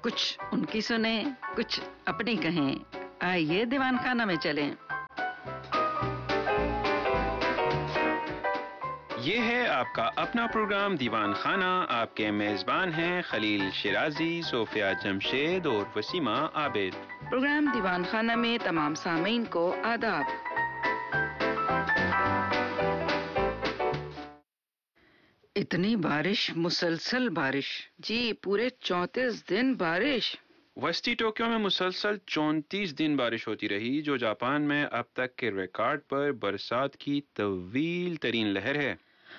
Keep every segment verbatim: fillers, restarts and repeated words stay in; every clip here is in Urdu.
کچھ ان کی سنیں، کچھ اپنی کہیں۔ آئیے دیوان خانہ میں چلیں۔ یہ ہے آپ کا اپنا پروگرام دیوان خانہ۔ آپ کے میزبان ہیں خلیل شیرازی، صوفیہ جمشید اور وسیمہ عابد۔ پروگرام دیوان خانہ میں تمام سامعین کو آداب۔ اتنی بارش، مسلسل بارش، جی پورے چونتیس دن بارش۔ وسطی ٹوکیو میں مسلسل چونتیس دن بارش ہوتی رہی، جو جاپان میں اب تک کے ریکارڈ پر برسات کی طویل ترین لہر ہے۔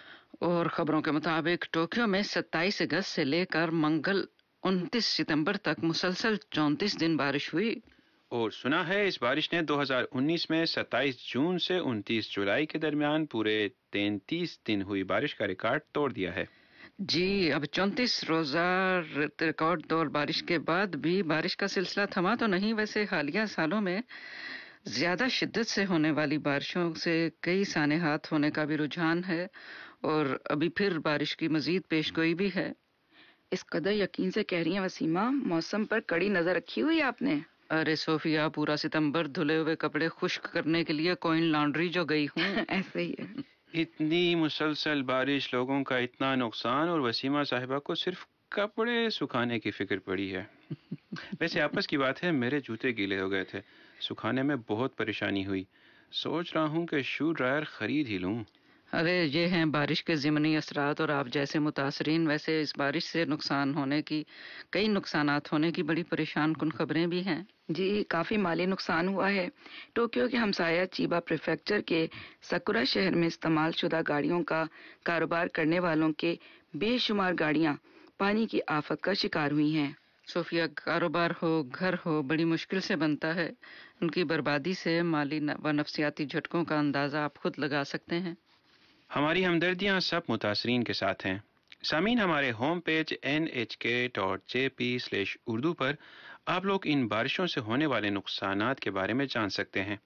اور خبروں کے مطابق ٹوکیو میں ستائیس اگست سے لے کر منگل انتیس ستمبر تک مسلسل چونتیس دن بارش ہوئی۔ اور سنا ہے اس بارش نے دو ہزار انیس میں ستائیس جون سے انتیس جولائی کے درمیان پورے تینتیس دن ہوئی بارش کا ریکارڈ توڑ دیا ہے۔ جی اب چونتیس روزہ ریکارڈ توڑ بارش کے بعد بھی بارش کا سلسلہ تھما تو نہیں۔ ویسے حالیہ سالوں میں زیادہ شدت سے ہونے والی بارشوں سے کئی سانحات ہونے کا بھی رجحان ہے، اور ابھی پھر بارش کی مزید پیش گوئی بھی ہے۔ اس قدر یقین سے کہہ رہی ہیں وسیمہ، موسم پر کڑی نظر رکھی ہوئی آپ نے؟ ارے صوفیہ، پورا ستمبر دھلے ہوئے کپڑے خشک کرنے کے لیے کوئن لانڈری جو گئی ہوں۔ ایسے ہی ہے۔ اتنی مسلسل بارش، لوگوں کا اتنا نقصان، اور وسیمہ صاحبہ کو صرف کپڑے سکھانے کی فکر پڑی ہے۔ ویسے آپس کی بات ہے، میرے جوتے گیلے ہو گئے تھے، سکھانے میں بہت پریشانی ہوئی۔ سوچ رہا ہوں کہ شو ڈرائر خرید ہی لوں۔ ارے یہ ہیں بارش کے ضمنی اثرات، اور آپ جیسے متاثرین۔ ویسے اس بارش سے نقصان ہونے کی، کئی نقصانات ہونے کی بڑی پریشان کن خبریں بھی ہیں۔ جی کافی مالی نقصان ہوا ہے۔ ٹوکیو کے ہمسایہ چیبا پریفیکچر کے سکورا شہر میں استعمال شدہ گاڑیوں کا کاروبار کرنے والوں کے بے شمار گاڑیاں پانی کی آفت کا شکار ہوئی ہیں۔ صوفیہ، کاروبار ہو، گھر ہو، بڑی مشکل سے بنتا ہے۔ ان کی بربادی سے مالی و نفسیاتی جھٹکوں کا اندازہ آپ خود لگا سکتے ہیں۔ ہماری ہمدردیاں سب متاثرین کے ساتھ ہیں۔ سامعین، ہمارے ہوم پیج این ایچ کے dot J P slash Urdu پر آپ لوگ ان بارشوں سے ہونے والے نقصانات کے بارے میں جان سکتے ہیں۔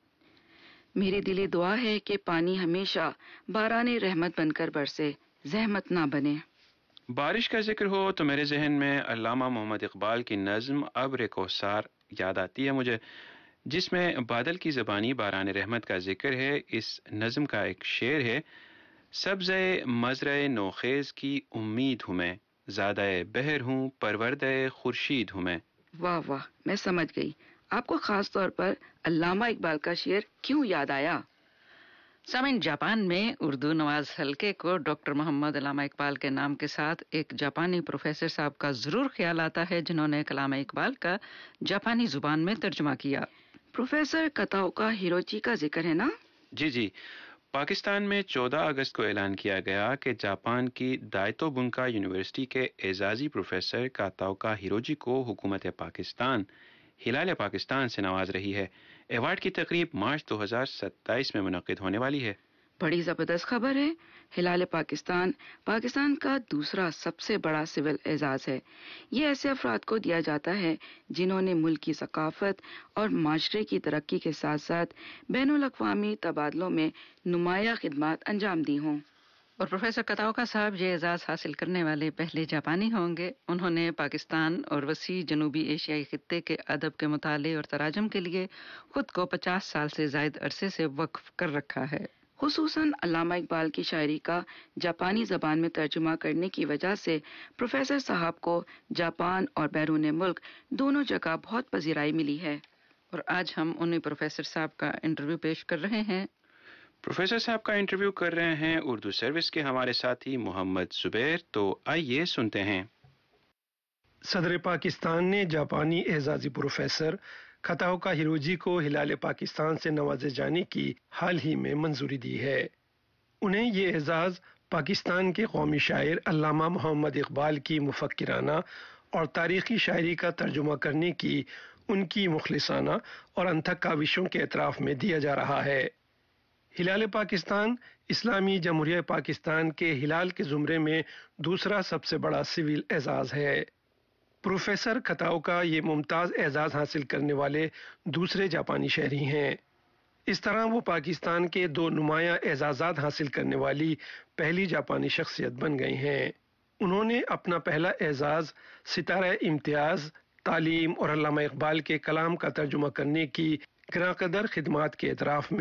میری دلی دعا ہے کہ پانی ہمیشہ باران رحمت بن کر برسے، زحمت نہ بنے۔ بارش کا ذکر ہو تو میرے ذہن میں علامہ محمد اقبال کی نظم ابر کوثر یاد آتی ہے مجھے، جس میں بادل کی زبانی باران رحمت کا ذکر ہے۔ اس نظم کا ایک شعر ہے: سبزے مزرعے نوخیز کی امید ہوں میں، زادہ بہر ہوں پروردہ خورشید ہوں میں۔ واہ واہ، میں سمجھ گئی آپ کو خاص طور پر علامہ اقبال کا شعر کیوں یاد آیا۔ سامعین، جاپان میں اردو نواز حلقے کو ڈاکٹر محمد علامہ اقبال کے نام کے ساتھ ایک جاپانی پروفیسر صاحب کا ضرور خیال آتا ہے، جنہوں نے علامہ اقبال کا جاپانی زبان میں ترجمہ کیا۔ پروفیسر کتاوکا ہیروچی کا ذکر ہے نا؟ جی جی، پاکستان میں چودہ اگست کو اعلان کیا گیا کہ جاپان کی دائتو بنکا یونیورسٹی کے اعزازی پروفیسر کاتاوکا ہیروچی کو حکومت پاکستان ہلال پاکستان سے نواز رہی ہے۔ ایوارڈ کی تقریب مارچ دو ہزار ستائیس میں منعقد ہونے والی ہے۔ بڑی زبردست خبر ہے۔ ہلال پاکستان پاکستان کا دوسرا سب سے بڑا سول اعزاز ہے۔ یہ ایسے افراد کو دیا جاتا ہے جنہوں نے ملک کی ثقافت اور معاشرے کی ترقی کے ساتھ ساتھ بین الاقوامی تبادلوں میں نمایاں خدمات انجام دی ہوں۔ اور پروفیسر کتاوکا صاحب یہ اعزاز حاصل کرنے والے پہلے جاپانی ہوں گے۔ انہوں نے پاکستان اور وسیع جنوبی ایشیائی خطے کے ادب کے مطالعے اور تراجم کے لیے خود کو پچاس سال سے زائد عرصے سے وقف کر رکھا ہے۔ خصوصاً علامہ اقبال کی شاعری کا جاپانی زبان میں ترجمہ کرنے کی وجہ سے پروفیسر صاحب کو جاپان اور بیرون ملک دونوں جگہ بہت پذیرائی ملی ہے۔ اور آج ہم انہیں پروفیسر صاحب کا انٹرویو پیش کر رہے ہیں۔ پروفیسر صاحب کا انٹرویو کر رہے ہیں اردو سروس کے ہمارے ساتھی محمد زبیر، تو آئیے سنتے ہیں۔ صدر پاکستان نے جاپانی اعزازی پروفیسر کتاوکا ہیروچی کو ہلال پاکستان سے نوازے جانے کی حال ہی میں منظوری دی ہے۔ انہیں یہ اعزاز پاکستان کے قومی شاعر علامہ محمد اقبال کی مفکرانہ اور تاریخی شاعری کا ترجمہ کرنے کی ان کی مخلصانہ اور انتھک کاوشوں کے اعتراف میں دیا جا رہا ہے۔ ہلال پاکستان اسلامی جمہوریہ پاکستان کے ہلال کے زمرے میں دوسرا سب سے بڑا سول اعزاز ہے۔ پروفیسر کتاوکا یہ ممتاز اعزاز حاصل کرنے والے دوسرے جاپانی شہری ہیں۔ اس طرح وہ پاکستان کے دو نمایاں اعزازات حاصل کرنے والی پہلی جاپانی شخصیت بن گئی ہیں۔ انہوں نے اپنا پہلا اعزاز ستارہ امتیاز تعلیم اور علامہ اقبال کے کلام کا ترجمہ کرنے کی گراں قدر خدمات کے اعتراف میں